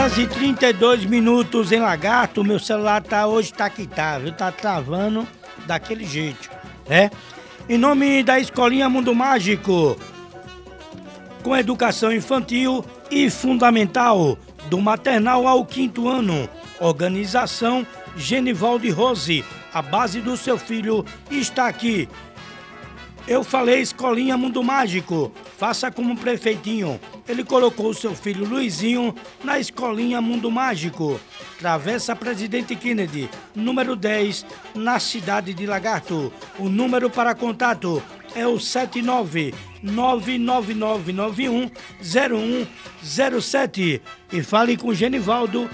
Quase 32 minutos em Lagarto, meu celular hoje tá que tá, viu? Tá travando daquele jeito, né? Em nome da Escolinha Mundo Mágico, com educação infantil e fundamental, do maternal ao 5º ano, organização Genivaldo Rose, a base do seu filho está aqui. Eu falei Escolinha Mundo Mágico, faça como prefeitinho. Ele colocou o seu filho Luizinho na Escolinha Mundo Mágico. Travessa Presidente Kennedy, número 10, na cidade de Lagarto. O número para contato é o 79-99991-0107. E fale com Genivaldo